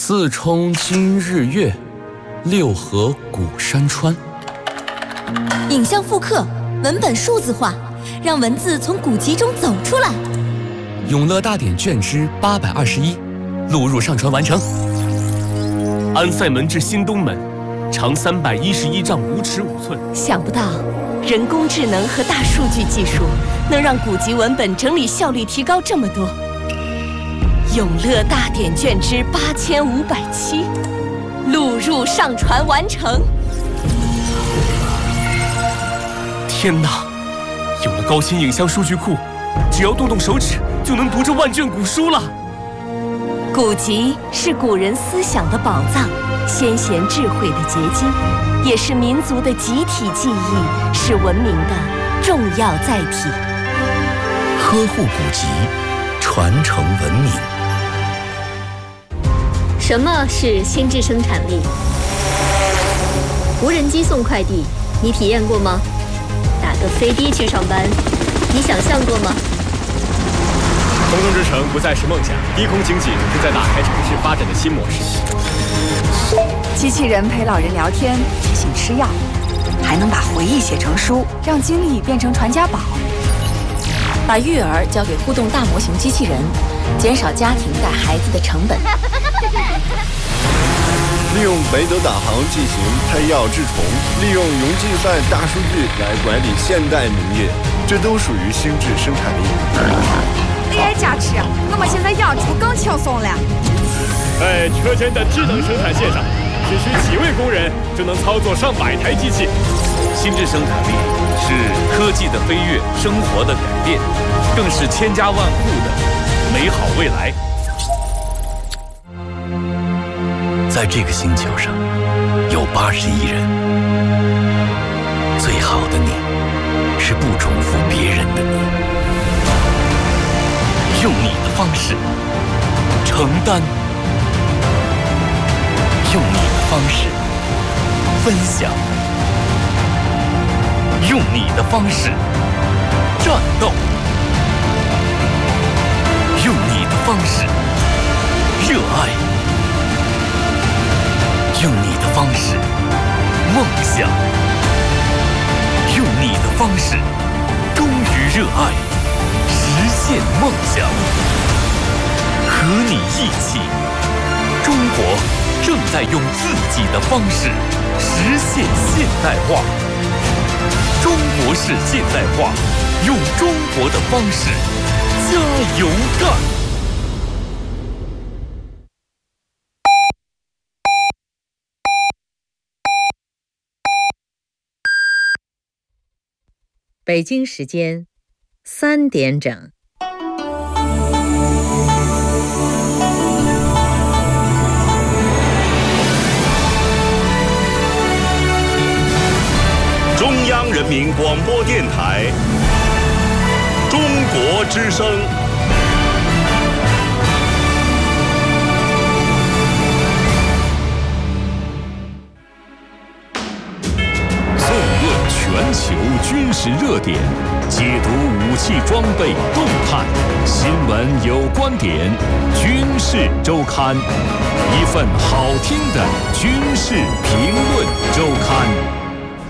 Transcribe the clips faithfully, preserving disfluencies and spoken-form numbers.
四冲今日月，六合古山川。 影像复刻，文本数字化，让文字从古籍中走出来。 永乐大典卷之八百二十一，录入上传完成。 安塞门至新东门，长三百一十一丈五尺五寸。 想不到，人工智能和大数据技术能让古籍文本整理效率提高这么多。永乐大典卷之八千五百七，录入上传完成。 天哪！有了高清影像数据库，只要动动手指就能读这万卷古书了。 古籍是古人思想的宝藏，先贤智慧的结晶，也是民族的集体记忆，是文明的重要载体。 呵护古籍，传承文明。 什么是心智生产力？无人机送快递，你体验过吗？打个飞的去上班，你想象过吗？ 空中之城不再是梦想，低空经济正在打开城市发展的新模式。 机器人陪老人聊天，提醒吃药，还能把回忆写成书，让经历变成传家宝。 把育儿交给互动大模型机器人，减少家庭带孩子的成本。 利用北斗导航进行配药治虫，利用云计算大数据来管理现代农业，这都属于心智生产力。 A I 加持，我们现在养猪更轻松了。 在车间的智能生产线上，只需几位工人就能操作上百台机器。 心智生产力是科技的飞跃，生活的改变，更是千家万户的美好未来。 在这个星球上，有八十亿人。最好的你，是不重复别人的你。 用你的方式承担， 用你的方式分享， 用你的方式战斗， 用你的方式热爱，用你的方式梦想， 用你的方式忠于热爱，实现梦想。和你一起，中国正在用自己的方式实现现代化。中国式现代化，用中国的方式加油干！ 北京时间三点整。 中央人民广播电台中国之声。 纵论全球军事热点，解读武器装备动态，新闻有观点，军事周刊，一份好听的军事评论周刊。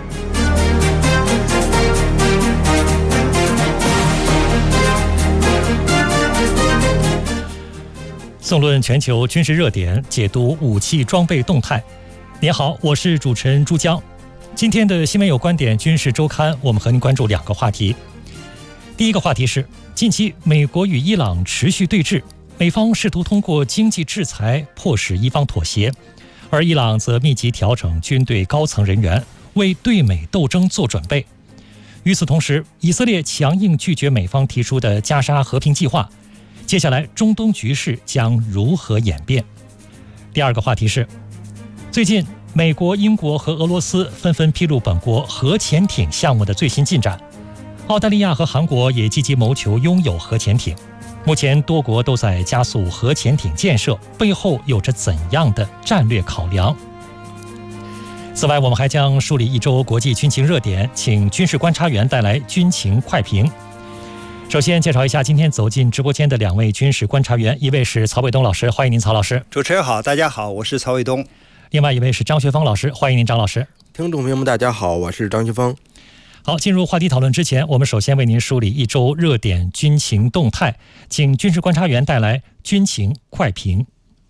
纵论全球军事热点，解读武器装备动态。您好，我是主持人朱江。今天的新闻有观点军事周刊，我们和您关注两个话题。第一个话题是，近期美国与伊朗持续对峙，美方试图通过经济制裁迫使伊方妥协，而伊朗则密集调整军队高层人员，为对美斗争做准备。与此同时，以色列强硬拒绝美方提出的加沙和平计划。接下来，中东局势将如何演变？第二个话题是，最近美国、英国和俄罗斯纷纷披露本国核潜艇项目的最新进展。澳大利亚和韩国也积极谋求拥有核潜艇。目前多国都在加速核潜艇建设，背后有着怎样的战略考量？此外，我们还将梳理一周国际军情热点，请军事观察员带来军情快评。 首先介绍一下今天走进直播间的两位军事观察员，一位是曹伟东老师，欢迎您曹老师。 主持人好，大家好，我是曹伟东。 另外一位是张学峰老师，欢迎您张老师。 听众朋友们大家好，我是张学峰。 好，进入话题讨论之前，我们首先为您梳理一周热点军情动态，请军事观察员带来军情快评。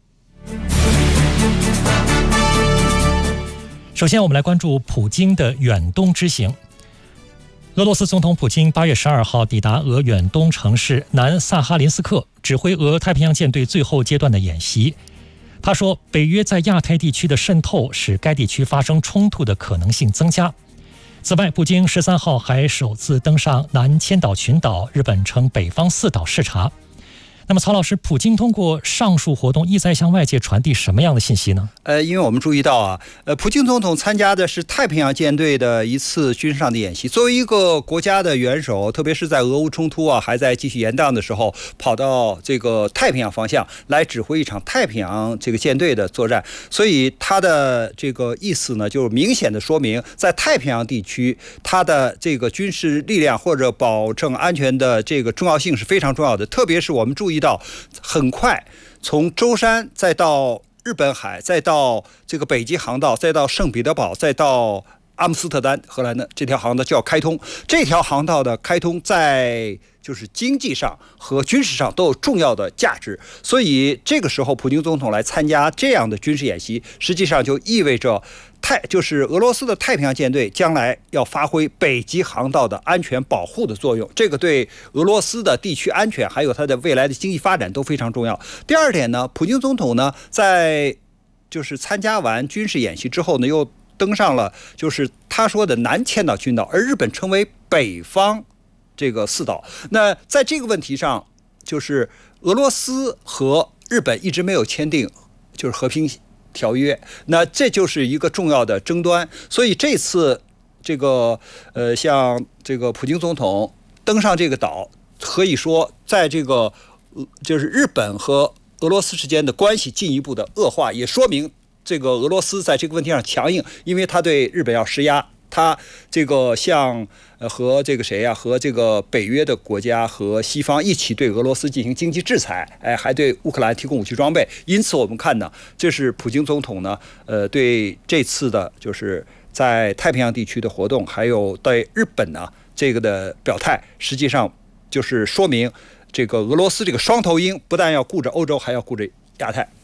首先我们来关注普京的远东之行。俄罗斯总统普京八月十二号抵达俄远东城市南萨哈林斯克，指挥俄太平洋舰队最后阶段的演习。他说，北约在亚太地区的渗透使该地区发生冲突的可能性增加。此外，普京十三号还首次登上南千岛群岛，日本称北方四岛视察。那么曹老师，普京通过上述活动意在向外界传递什么样的信息呢？ 呃，因为我们注意到啊，呃，普京总统参加的是太平洋舰队的一次军事上的演习。作为一个国家的元首，特别是在俄乌冲突啊还在继续延宕的时候，跑到这个太平洋方向来指挥一场太平洋这个舰队的作战，所以他的这个意思呢，就明显的说明在太平洋地区，他的这个军事力量或者保证安全的这个重要性是非常重要的。特别是我们注意到，很快从舟山再到日本海，再到这个北极航道，再到圣彼得堡，再到阿姆斯特丹，荷兰的这条航道就要开通。这条航道的开通在就是经济上和军事上都有重要的价值，所以这个时候普京总统来参加这样的军事演习，实际上就意味着太就是俄罗斯的太平洋舰队将来要发挥北极航道的安全保护的作用，这个对俄罗斯的地区安全还有它的未来的经济发展都非常重要。第二点呢，普京总统呢在就是参加完军事演习之后呢，又登上了就是他说的南千岛群岛，而日本称为北方这个四岛。那在这个问题上，就是俄罗斯和日本一直没有签订就是和平条约，那这就是一个重要的争端。所以这次这个呃，像这个普京总统登上这个岛，可以说在这个就是日本和俄罗斯之间的关系进一步的恶化，也说明这个俄罗斯在这个问题上强硬，因为他对日本要施压。他这个像呃和这个谁呀、啊，和这个北约的国家和西方一起对俄罗斯进行经济制裁，哎，还对乌克兰提供武器装备。因此，我们看呢，这是普京总统呢，呃，对这次的就是在太平洋地区的活动，还有对日本呢这个的表态，实际上就是说明这个俄罗斯这个双头鹰不但要顾着欧洲，还要顾着亚太。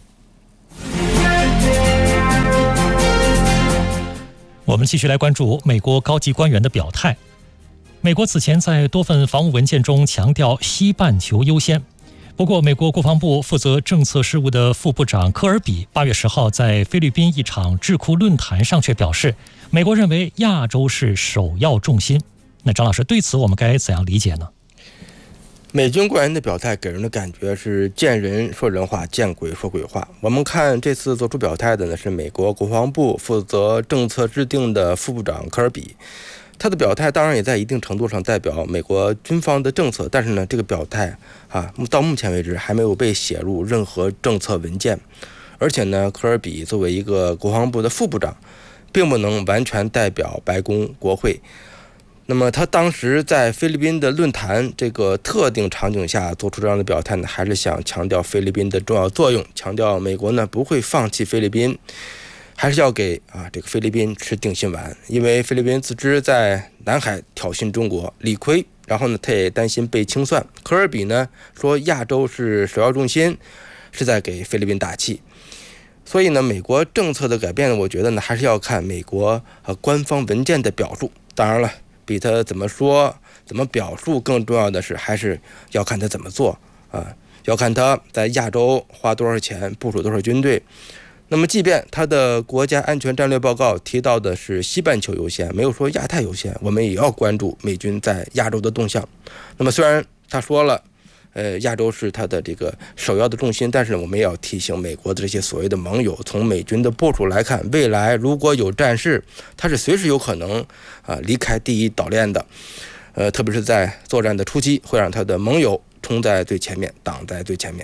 我们继续来关注美国高级官员的表态。美国此前在多份防务文件中强调西半球优先。不过，美国国防部负责政策事务的副部长科尔比八月十号在菲律宾一场智库论坛上却表示，美国认为亚洲是首要重心。那张老师，对此我们该怎样理解呢？ 美军官员的表态给人的感觉是见人说人话，见鬼说鬼话。我们看这次做出表态的呢，是美国国防部负责政策制定的副部长科尔比。他的表态当然也在一定程度上代表美国军方的政策，但是呢，这个表态啊，到目前为止还没有被写入任何政策文件。而且呢，科尔比作为一个国防部的副部长，并不能完全代表白宫国会。那么他当时在菲律宾的论坛这个特定场景下做出这样的表态呢，还是想强调菲律宾的重要作用，强调美国呢不会放弃菲律宾，还是要给啊这个菲律宾吃定心丸，因为菲律宾自知在南海挑衅中国理亏，然后呢他也担心被清算。科尔比呢说亚洲是首要重心，是在给菲律宾打气。所以呢，美国政策的改变呢，我觉得呢还是要看美国呃官方文件的表述。当然了，比他怎么说、怎么表述更重要的是，还是要看他怎么做啊，要看他在亚洲花多少钱、部署多少军队。那么，即便他的国家安全战略报告提到的是西半球优先，没有说亚太优先，我们也要关注美军在亚洲的动向。那么，虽然他说了，呃，亚洲是他的这个首要的重心，但是我们也要提醒美国的这些所谓的盟友，从美军的部署来看，未来如果有战事，他是随时有可能啊、呃、离开第一岛链的，呃，特别是在作战的初期，会让他的盟友冲在最前面，挡在最前面。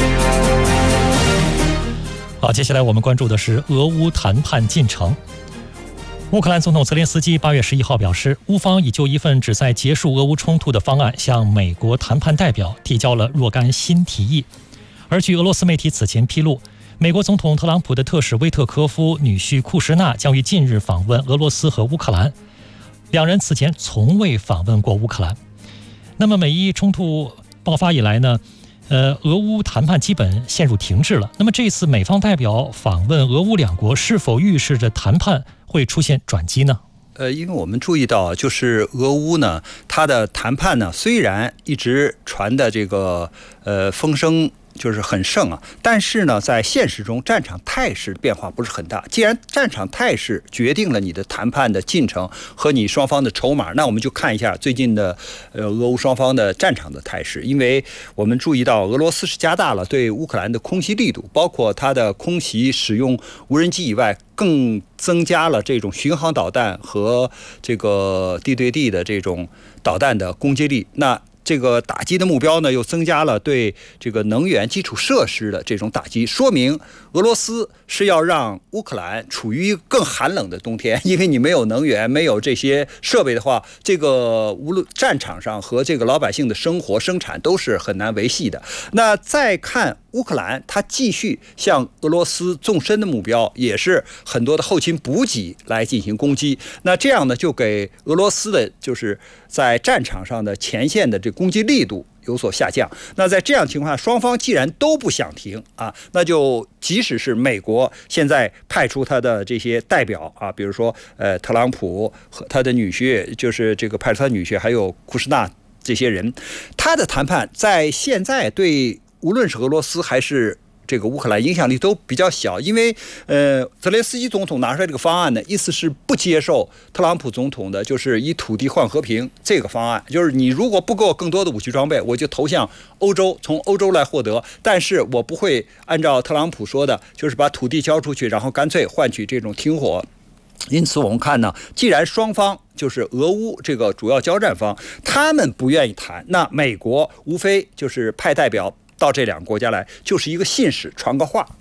好，接下来我们关注的是俄乌谈判进程。 乌克兰总统泽连斯基八月十一号表示，乌方已就一份旨在结束俄乌冲突的方案向美国谈判代表提交了若干新提议。而据俄罗斯媒体此前披露，美国总统特朗普的特使威特科夫女婿库什纳将于近日访问俄罗斯和乌克兰，两人此前从未访问过乌克兰。那么美伊冲突爆发以来呢，呃，俄乌谈判基本陷入停滞了。那么这次美方代表访问俄乌两国，是否预示着谈判会出现转机呢？ 呃，因为我们注意到，就是俄乌呢，它的谈判呢，虽然一直传的这个呃风声就是很盛啊，但是呢，在现实中战场态势变化不是很大。既然战场态势决定了你的谈判的进程和你双方的筹码，那我们就看一下最近的呃俄乌双方的战场的态势。因为我们注意到，俄罗斯是加大了对乌克兰的空袭力度，包括它的空袭使用无人机以外，更增加了这种巡航导弹和这个地对地的这种导弹的攻击力。那这个打击的目标呢，又增加了对这个能源基础设施的这种打击，说明俄罗斯是要让乌克兰处于更寒冷的冬天，因为你没有能源，没有这些设备的话，这个无论战场上和这个老百姓的生活生产都是很难维系的。那再看乌克兰，它继续向俄罗斯纵深的目标，也是很多的后勤补给来进行攻击。那这样呢，就给俄罗斯的就是在战场上的前线的这攻击力度有所下降。那在这样情况下，双方既然都不想停啊，那就即使是美国现在派出他的这些代表啊，比如说呃特朗普和他的女婿，就是这个派出他女婿，还有库什纳这些人，他的谈判在现在对无论是俄罗斯还是这个乌克兰影响力都比较小，因为呃，泽连斯基总统拿出来这个方案呢，意思是不接受特朗普总统的，就是以土地换和平这个方案，就是你如果不给我更多的武器装备，我就投向欧洲，从欧洲来获得，但是我不会按照特朗普说的，就是把土地交出去，然后干脆换取这种停火。因此我们看呢，既然双方就是俄乌这个主要交战方，他们不愿意谈，那美国无非就是派代表到这两个国家来，就是一个信使，传个话。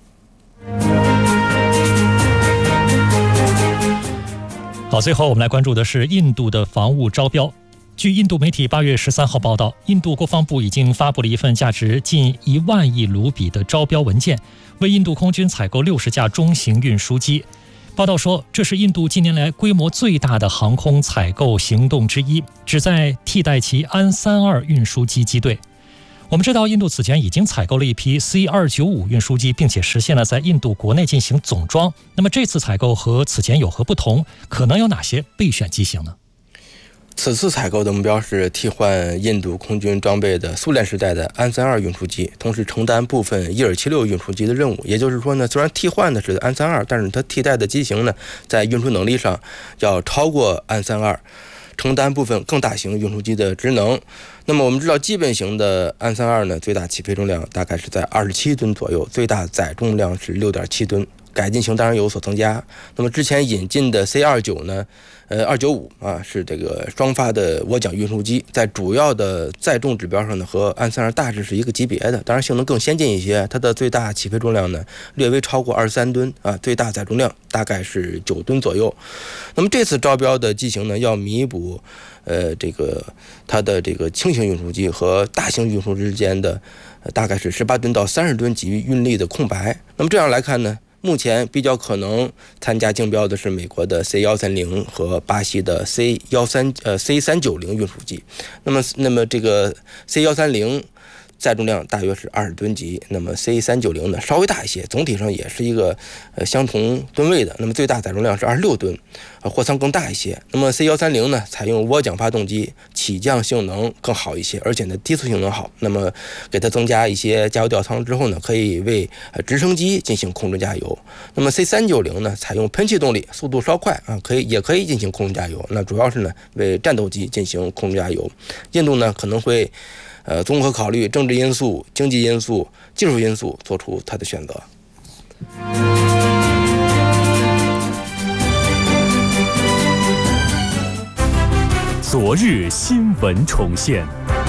好，最后我们来关注的是印度的防务招标。据印度媒体八月十三号报道，印度国防部已经发布了一份价值近一万亿卢比的招标文件，为印度空军采购六十架中型运输机。报道说，这是印度近年来规模最大的航空采购行动之一，旨在替代其安三二运输机机队。我们知道，印度此前已经采购了一批 C 二九五运输机，并且实现了在印度国内进行总装。那么这次采购和此前有何不同？可能有哪些备选机型呢？ 此次采购的目标是替换印度空军装备的苏联时代的安三二运输机，同时承担部分伊尔七六运输机的任务。也就是说呢，虽然替换的是安三二，但是它替代的机型呢，在运输能力上要超过安三二，承担部分更大型运输机的职能。那么我们知道，基本型的安三二呢，最大起飞重量大概是在二十七吨左右，最大载重量是六点七吨。改进型当然有所增加。那么之前引进的 C 二九呢，呃二九五啊，是这个双发的涡桨运输机，在主要的载重指标上呢，和安三二大致是一个级别的，当然性能更先进一些。它的最大起飞重量呢，略微超过二十三吨啊，最大载重量大概是九吨左右。那么这次招标的机型呢，要弥补呃这个它的这个轻型运输机和大型运输之间的、呃、大概是十八吨到三十吨级运力的空白。那么这样来看呢，目前比较可能参加竞标的是美国的 C 一三零和巴西的 C 一三呃 C 三九零运输机。那么那么这个 C 一三零载重量大约是二十吨级，那么 C 三九零呢稍微大一些，总体上也是一个呃相同吨位的，那么最大载重量是二十六吨，呃货舱更大一些。那么 C 一三零呢采用涡桨发动机，起降性能更好一些，而且呢低速性能好。那么给它增加一些加油吊舱之后呢，可以为呃直升机进行空中加油。那么 C 三九零呢采用喷气动力，速度稍快啊，可以也可以进行空中加油。那主要是呢为战斗机进行空中加油。印度呢可能会呃，综合考虑政治因素、经济因素、技术因素，做出他的选择。 昨日新闻重现，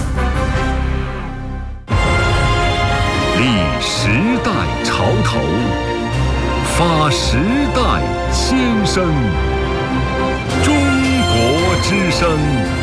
立时代潮头，发时代先声。 中国之声。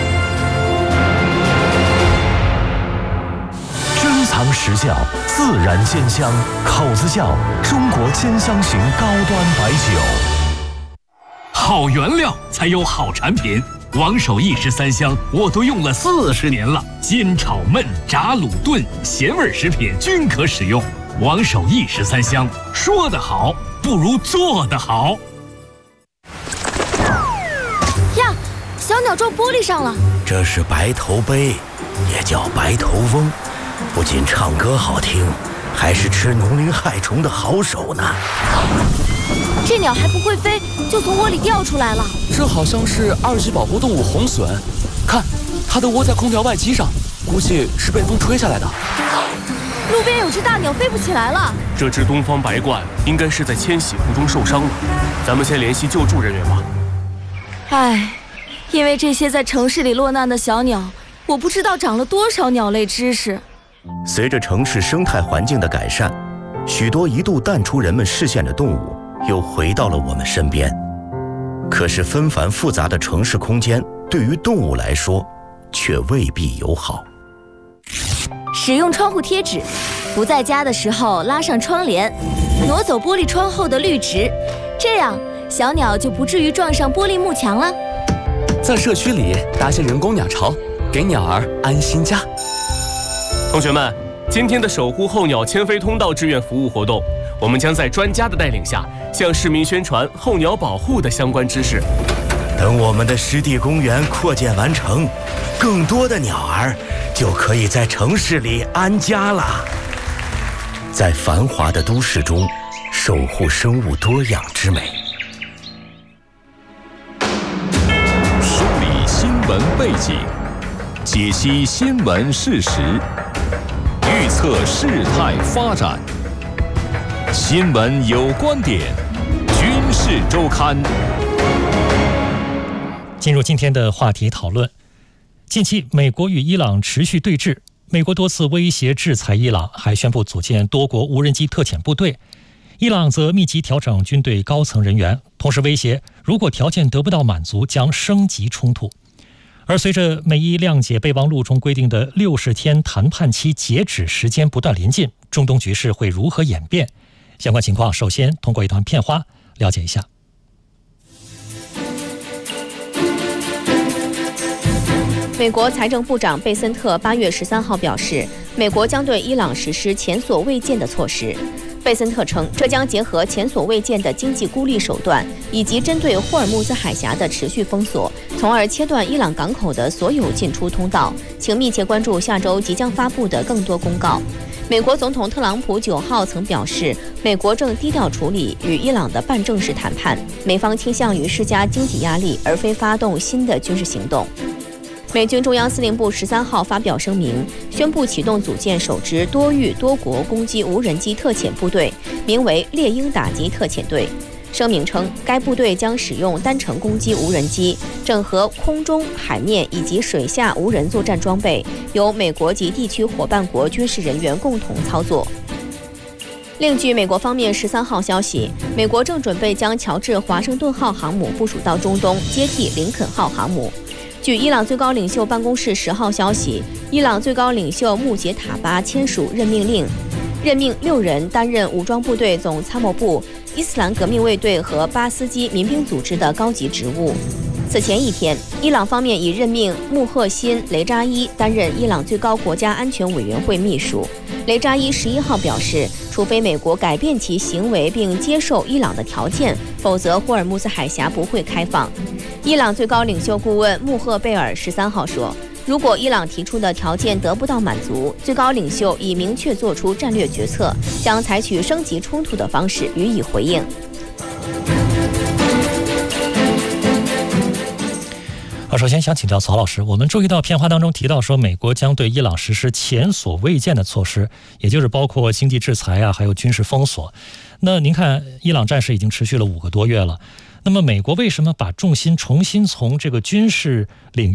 珍藏实效，自然鲜香，口子窖中国鲜香型高端白酒。 好原料才有好产品。王守义十三香我都用了四十年了，煎炒焖炸卤炖咸味食品均可使用。王守义十三香，说得好不如做得好。 呀，小鸟撞玻璃上了。 这是白头鹎，也叫白头翁，不仅唱歌好听，还是吃农林害虫的好手呢。 这鸟还不会飞，就从窝里掉出来了。 这好像是二级保护动物红隼，看，它都窝在空调外机上，估计是被风吹下来的。 路边有只大鸟飞不起来了。 这只东方白鹳应该是在迁徙途中受伤了，咱们先联系救助人员吧。 唉，因为这些在城市里落难的小鸟，我不知道长了多少鸟类知识。 随着城市生态环境的改善，许多一度淡出人们视线的动物又回到了我们身边。可是纷繁复杂的城市空间对于动物来说却未必友好。 使用窗户贴纸，不在家的时候拉上窗帘，挪走玻璃窗后的绿植，这样小鸟就不至于撞上玻璃幕墙了。 在社区里搭些人工鸟巢，给鸟儿安心家。 同学们，今天的守护候鸟迁飞通道志愿服务活动，我们将在专家的带领下，向市民宣传候鸟保护的相关知识。 等我们的湿地公园扩建完成，更多的鸟儿就可以在城市里安家了。在繁华的都市中，守护生物多样之美。 梳理新闻背景，解析新闻事实，预测事态发展。新闻有观点，军事周刊。 进入今天的话题讨论。近期，美国与伊朗持续对峙，美国多次威胁制裁伊朗，还宣布组建多国无人机特遣部队。伊朗则密集调整军队高层人员，同时威胁，如果条件得不到满足，将升级冲突。而随着美伊谅解备忘录中规定的六十天谈判期截止时间不断临近，中东局势会如何演变？相关情况，首先通过一段片花了解一下。 美国财政部长贝森特八月十三号表示，美国将对伊朗实施前所未见的措施。贝森特称，这将结合前所未见的经济孤立手段，以及针对霍尔木兹海峡的持续封锁，从而切断伊朗港口的所有进出通道。请密切关注下周即将发布的更多公告。美国总统特朗普九号曾表示，美国正低调处理与伊朗的半正式谈判，美方倾向于施加经济压力，而非发动新的军事行动。美军中央司令部十三号发表声明，宣布启动组建首支多域多国攻击无人机特遣部队，名为猎鹰打击特遣队。声明称，该部队将使用单程攻击无人机，整合空中、海面以及水下无人作战装备，由美国及地区伙伴国军事人员共同操作。另据美国方面十三号消息，美国正准备将乔治华盛顿号航母部署到中东，接替林肯号航母。据伊朗最高领袖办公室十号消息，伊朗最高领袖穆杰塔巴签署任命令，任命六人担任武装部队总参谋部、伊斯兰革命卫队和巴斯基民兵组织的高级职务。此前一天，伊朗方面已任命穆赫辛·雷扎伊担任伊朗最高国家安全委员会秘书。雷扎伊十一号表示，除非美国改变其行为并接受伊朗的条件，否则霍尔木兹海峡不会开放。伊朗最高领袖顾问穆赫贝尔十三号说，如果伊朗提出的条件得不到满足，最高领袖已明确做出战略决策，将采取升级冲突的方式予以回应。 好，首先想请教曹老师，我们注意到片花当中提到说，美国将对伊朗实施前所未见的措施，也就是包括经济制裁啊，还有军事封锁。那您看，伊朗战事已经持续了五个多月了，那么美国为什么把重心重新从这个军事领域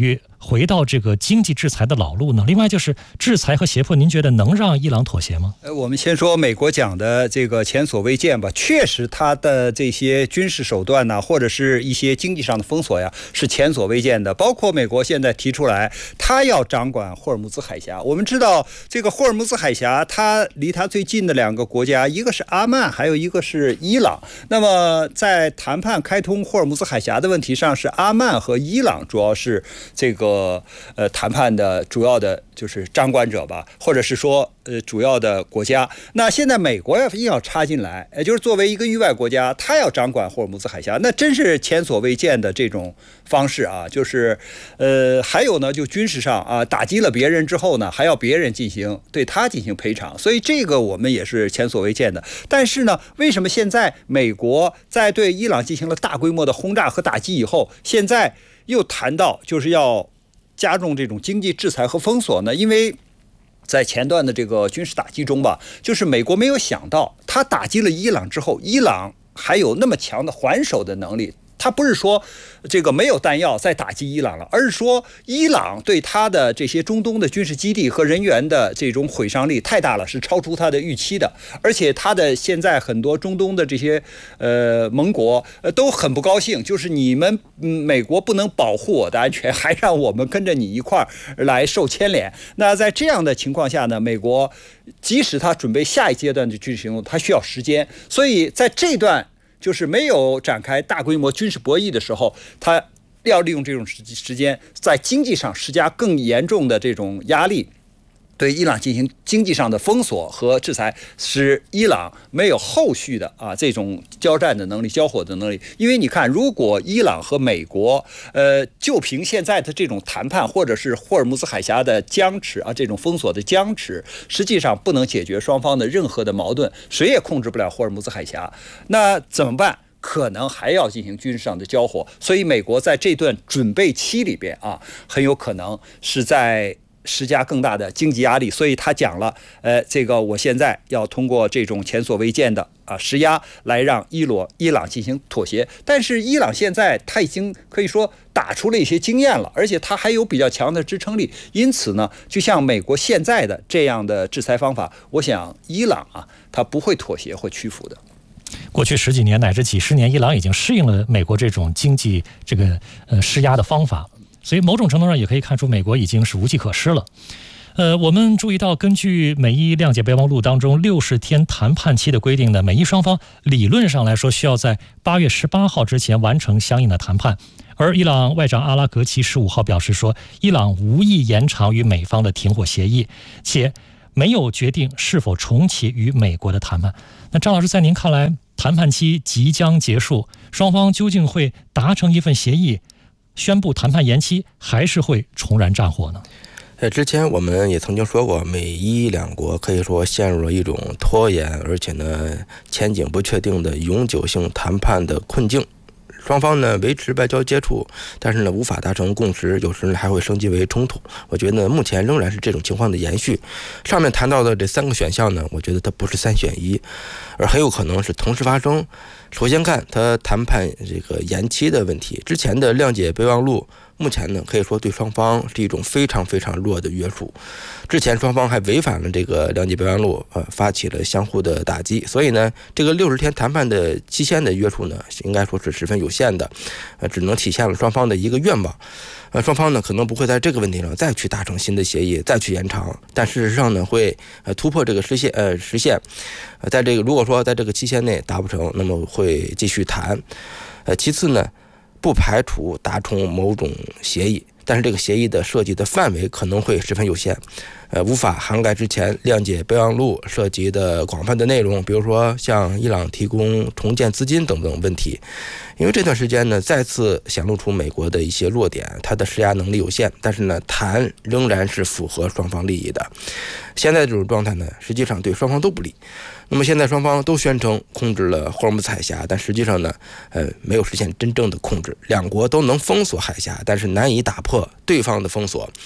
回到这个经济制裁的老路呢？另外就是制裁和胁迫，您觉得能让伊朗妥协吗？ 呃，我们先说美国讲的这个前所未见吧，确实它的这些军事手段呢，或者是一些经济上的封锁呀，是前所未见的。包括美国现在提出来，它要掌管霍尔木兹海峡。我们知道这个霍尔木兹海峡，它离它最近的两个国家，一个是阿曼，还有一个是伊朗。那么在谈判开通霍尔木兹海峡的问题上，是阿曼和伊朗主要是这个呃谈判的主要的就是掌管者吧，或者是说呃主要的国家。那现在美国要硬要插进来，也就是作为一个域外国家，它要掌管霍尔木兹海峡，那真是前所未见的这种方式啊！就是呃还有呢，就军事上啊打击了别人之后呢，还要别人进行对他进行赔偿，所以这个我们也是前所未见的。但是呢，为什么现在美国在对伊朗进行了大规模的轰炸和打击以后，现在又谈到就是要加重这种经济制裁和封锁呢？因为在前段的这个军事打击中吧，就是美国没有想到，他打击了伊朗之后，伊朗还有那么强的还手的能力。他不是说这个没有弹药再打击伊朗了，而是说伊朗对他的这些中东的军事基地和人员的这种毁伤力太大了，是超出他的预期的。而且他的现在很多中东的这些呃盟国呃都很不高兴，就是你们、嗯、美国不能保护我的安全，还让我们跟着你一块儿来受牵连。那在这样的情况下呢，美国即使他准备下一阶段的军事行动，他需要时间，所以在这段就是没有展开大规模军事博弈的时候，他要利用这种时间，在经济上施加更严重的这种压力，对伊朗进行经济上的封锁和制裁，使伊朗没有后续的啊这种交战的能力、交火的能力。因为你看，如果伊朗和美国，呃，就凭现在的这种谈判，或者是霍尔木兹海峡的僵持啊，这种封锁的僵持，实际上不能解决双方的任何的矛盾，谁也控制不了霍尔木兹海峡。那怎么办？可能还要进行军事上的交火。所以美国在这段准备期里边啊，很有可能是在施加更大的经济压力，所以他讲了，呃，这个我现在要通过这种前所未见的啊施压，来让伊罗伊朗进行妥协。但是伊朗现在他已经可以说打出了一些经验了，而且他还有比较强的支撑力，因此呢，就像美国现在的这样的制裁方法，我想伊朗啊，他不会妥协或屈服的。 过去十几年乃至几十年，伊朗已经适应了美国这种经济这个呃施压的方法。所以某种程度上也可以看出，美国已经是无计可施了。呃，我们注意到，根据美伊谅解备忘录当中六十天谈判期的规定呢，美伊双方理论上来说需要在八月十八号之前完成相应的谈判。而伊朗外长阿拉格齐十五号表示说，伊朗无意延长与美方的停火协议，且没有决定是否重启与美国的谈判。那张老师，在您看来，谈判期即将结束，双方究竟会达成一份协议，宣布谈判延期，还是会重燃战火呢？ 呃，之前我们也曾经说过，美伊两国可以说陷入了一种拖延，而且呢前景不确定的永久性谈判的困境。双方呢维持外交接触，但是呢无法达成共识，有时呢还会升级为冲突。我觉得目前仍然是这种情况的延续。上面谈到的这三个选项呢，我觉得它不是三选一，而很有可能是同时发生。首先看它谈判这个延期的问题，之前的谅解备忘录目前呢可以说对双方是一种非常非常弱的约束。之前双方还违反了这个谅解备忘录，呃，发起了相互的打击，所以呢这个六十天谈判的期限的约束呢，应该说是十分有限的，呃，只能体现了双方的一个愿望。呃，双方呢可能不会在这个问题上再去达成新的协议，再去延长，但事实上呢会呃突破这个实现呃实现，呃，在这个如果说在这个期限内达不成，那么会继续谈。呃，其次呢，不排除达成某种协议，但是这个协议的涉及的范围可能会十分有限，呃，无法涵盖之前谅解备忘录涉及的广泛的内容，比如说向伊朗提供重建资金等等问题。因为这段时间呢，再次显露出美国的一些弱点，它的施压能力有限，但是呢，谈仍然是符合双方利益的。现在这种状态呢，实际上对双方都不利。那么现在双方都宣称控制了霍尔木兹海峡，但实际上呢，呃，没有实现真正的控制。两国都能封锁海峡，但是难以打破对方的封锁。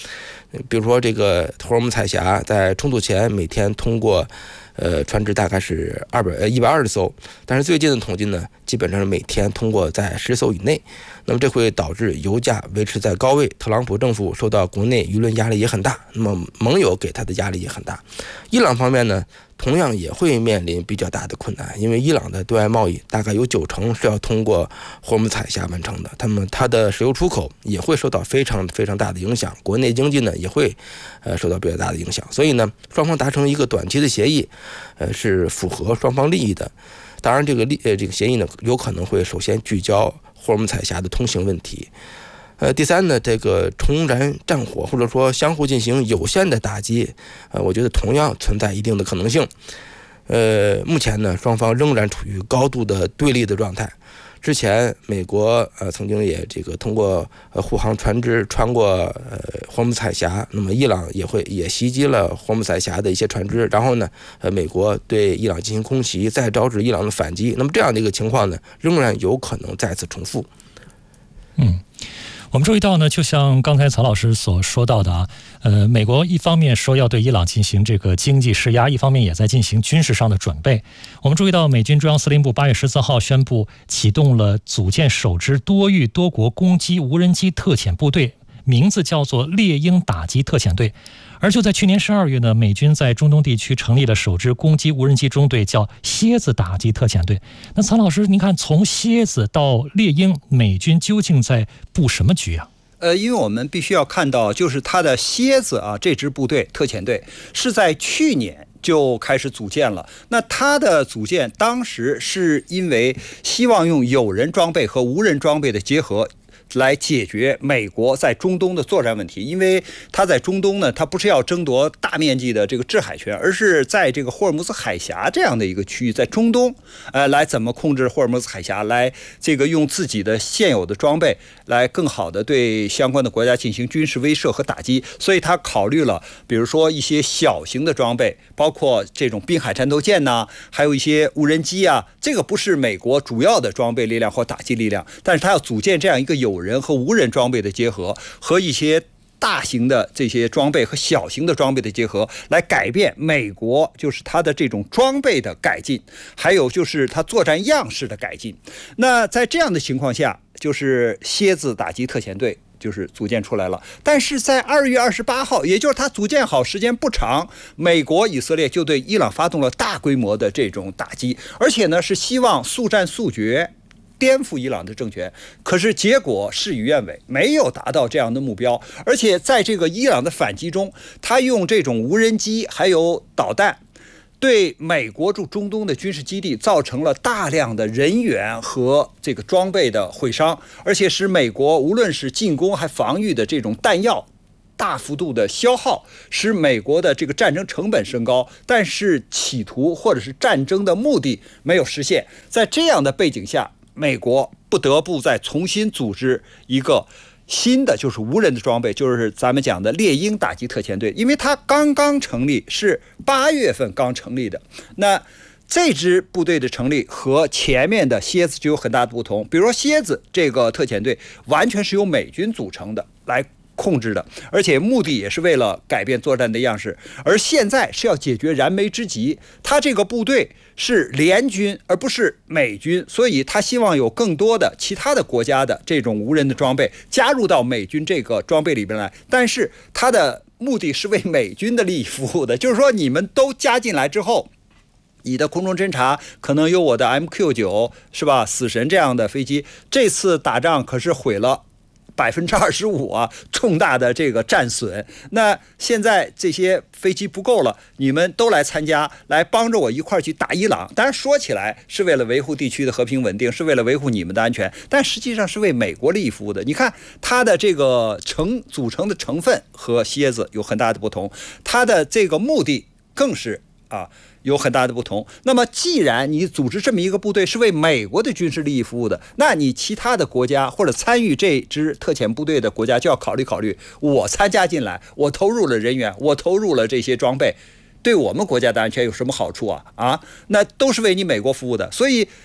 比如说这个霍尔木兹海峡在冲突前每天通过呃船只大概是二百呃一百二十艘，但是最近的统计呢，基本上是每天通过在十艘以内。那么这会导致油价维持在高位，特朗普政府受到国内舆论压力也很大，那么盟友给他的压力也很大。伊朗方面呢，同样也会面临比较大的困难，因为伊朗的对外贸易大概有九成是要通过霍尔木兹海峡完成的，他们它的石油出口也会受到非常非常大的影响，国内经济呢也会呃受到比较大的影响。所以呢，双方达成一个短期的协议，呃是符合双方利益的。当然，这个利呃这个协议呢，有可能会首先聚焦霍尔木兹海峡的通行问题。呃，第三呢，这个重燃战火或者说相互进行有限的打击，呃，我觉得同样存在一定的可能性。呃，目前呢，双方仍然处于高度的对立的状态。之前，美国呃曾经也这个通过呃护航船只穿过呃霍尔木兹海峡，那么伊朗也会也袭击了霍尔木兹海峡的一些船只，然后呢，呃美国对伊朗进行空袭，再招致伊朗的反击，那么这样的一个情况呢，仍然有可能再次重复。 嗯。我们注意到呢，就像刚才曹老师所说到的啊，呃，美国一方面说要对伊朗进行这个经济施压，一方面也在进行军事上的准备。我们注意到，美军中央司令部八月十四号宣布启动了组建首支多域多国攻击无人机特遣部队，名字叫做猎鹰打击特遣队。而就在去年十二月呢，美军在中东地区成立了首支攻击无人机中队，叫蝎子打击特遣队。那曹老师，您看从蝎子到猎鹰，美军究竟在布什么局啊？ 呃，因为我们必须要看到，就是它的蝎子啊，这支部队特遣队是在去年就开始组建了。那它的组建当时是因为希望用有人装备和无人装备的结合，来解决美国在中东的作战问题。因为它在中东呢，它不是要争夺大面积的这个制海权，而是在这个霍尔木兹海峡这样的一个区域，在中东呃，来怎么控制霍尔木兹海峡，来这个用自己的现有的装备来更好的对相关的国家进行军事威慑和打击。所以他考虑了比如说一些小型的装备，包括这种滨海战斗舰呐，还有一些无人机啊，这个不是美国主要的装备力量或打击力量，但是他要组建这样一个有人和无人装备的结合，和一些大型的这些装备和小型的装备的结合，来改变美国就是它的这种装备的改进，还有就是它作战样式的改进。那在这样的情况下，就是蝎子打击特遣队就是组建出来了。但是在二月二十八号，也就是它组建好时间不长，美国以色列就对伊朗发动了大规模的这种打击，而且呢是希望速战速决，颠覆伊朗的政权。可是结果事与愿违，没有达到这样的目标。而且在这个伊朗的反击中，他用这种无人机还有导弹，对美国驻中东的军事基地造成了大量的人员和这个装备的毁伤，而且使美国无论是进攻还防御的这种弹药大幅度的消耗，使美国的这个战争成本升高，但是企图或者是战争的目的没有实现。在这样的背景下，美国不得不再重新组织一个新的就是无人的装备，就是咱们讲的猎鹰打击特遣队，因为它刚刚成立，是八月份刚成立的。那这支部队的成立和前面的蝎子就有很大的不同。比如说蝎子这个特遣队完全是由美军组成的来控制的，而且目的也是为了改变作战的样式。而现在是要解决燃眉之急，他这个部队是联军而不是美军，所以他希望有更多的其他的国家的这种无人的装备加入到美军这个装备里边来，但是他的目的是为美军的利益服务的，就是说你们都加进来之后，你的空中侦察可能有我的 M Q 九 是吧，死神这样的飞机，这次打仗可是毁了百分之二十五啊，重大的这个战损。那现在这些飞机不够了，你们都来参加，来帮着我一块去打伊朗。当然说起来是为了维护地区的和平稳定，是为了维护你们的安全，但实际上是为美国利益服务的。你看它的这个成组成的成分和蝎子有很大的不同，它的这个目的更是啊有很大的不同。那么既然你组织这么一个部队是为美国的军事利益服务的，那你其他的国家或者参与这支特遣部队的国家就要考虑考虑，我参加进来，我投入了人员，我投入了这些装备，对我们国家的安全有什么好处啊？啊，那都是为你美国服务的。所以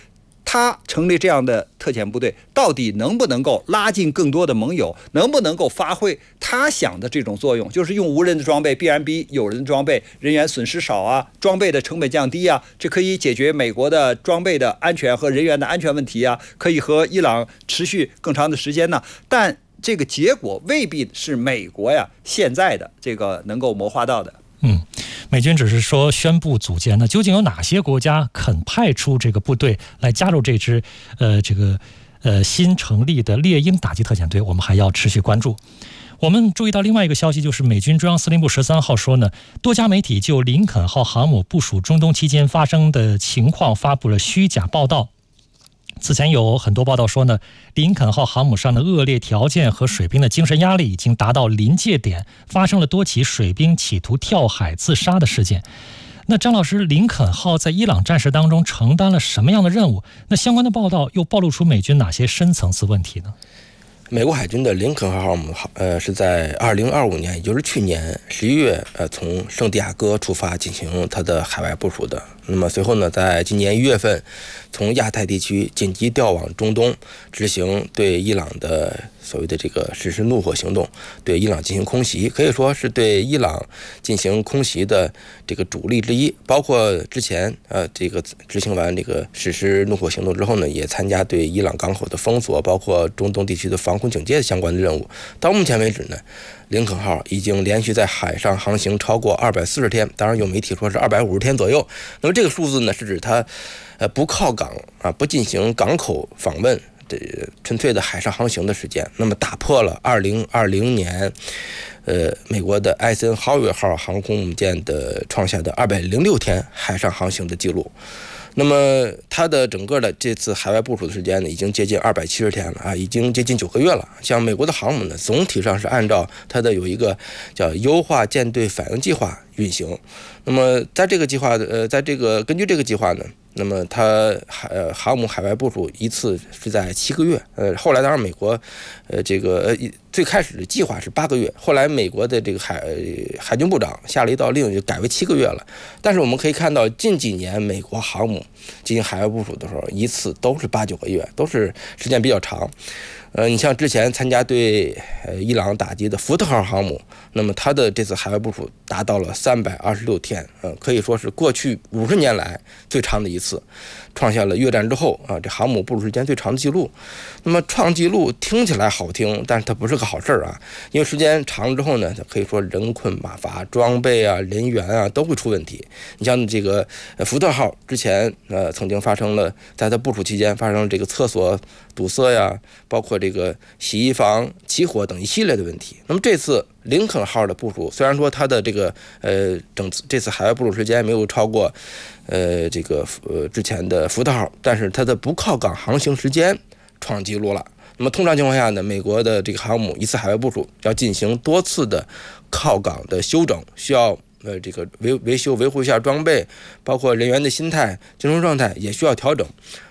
他成立这样的特遣部队，到底能不能够拉近更多的盟友，能不能够发挥他想的这种作用，就是用无人的装备必然比有人的装备人员损失少啊，装备的成本降低啊，这可以解决美国的装备的安全和人员的安全问题啊，可以和伊朗持续更长的时间呢。但这个结果未必是美国呀现在的这个能够谋划到的。 嗯，美军只是说宣布组建，那究竟有哪些国家肯派出这个部队来加入这支呃这个呃新成立的猎鹰打击特遣队，我们还要持续关注。我们注意到另外一个消息，就是美军中央司令部十三号说呢，多家媒体就林肯号航母部署中东期间发生的情况发布了虚假报道。此前有很多报道说呢，林肯号航母上的恶劣条件和水兵的精神压力已经达到临界点，发生了多起水兵企图跳海自杀的事件。那张老师，林肯号在伊朗战事当中承担了什么样的任务？那相关的报道又暴露出美军哪些深层次问题呢？ 美国海军的林肯号航母，呃，是在二零二五年，也就是去年十一月，呃，从圣地亚哥出发进行它的海外部署的。那么随后呢，在今年一月份，从亚太地区紧急调往中东，执行对伊朗的所谓的这个实施怒火行动，对伊朗进行空袭，可以说是对伊朗进行空袭的这个主力之一。包括之前呃这个执行完这个实施怒火行动之后呢，也参加对伊朗港口的封锁，包括中东地区的防空警戒相关的任务。到目前为止呢，林肯号已经连续在海上航行超过二百四十天，当然有媒体说是二百五十天左右。那么这个数字呢，是指它呃不靠港啊，不进行港口访问的纯粹的海上航行的时间。那么打破了二零二零年呃美国的艾森豪威尔号航空母舰的创下的二百零六天海上航行的记录。那么它的整个的这次海外部署的时间呢，已经接近二百七十天了啊，已经接近九个月了。像美国的航母呢，总体上是按照它的有一个叫优化舰队反应计划运行。那么在这个计划的呃，在这个根据这个计划呢，那么它海呃航母海外部署一次是在七个月，呃，后来当然美国呃这个呃最开始的计划是八个月，后来美国的这个海海军部长下了一道令，就改为七个月了。但是我们可以看到，近几年美国航母进行海外部署的时候，一次都是八九个月，都是时间比较长。呃，你像之前参加对呃伊朗打击的福特号航母，那么它的这次海外部署达到了三百二十六天，呃，可以说是过去五十年来最长的一次，创下了越战之后啊这航母部署时间最长的记录。那么创纪录听起来好听，但是它不是个好事儿啊，因为时间长了之后呢，可以说人困马乏，装备啊、人员啊都会出问题。你像这个福特号之前呃曾经发生了，在它部署期间发生了这个厕所堵塞呀，包括这个洗衣房起火等一系列的问题。那么这次林肯号的部署，虽然说它的这个呃整次这次海外部署时间没有超过呃这个呃之前的福特号，但是它的不靠港航行时间创纪录了。那么通常情况下呢，美国的这个航母一次海外部署要进行多次的靠港的休整，需要呃这个维维修维护一下装备，包括人员的心态、精神状态也需要调整。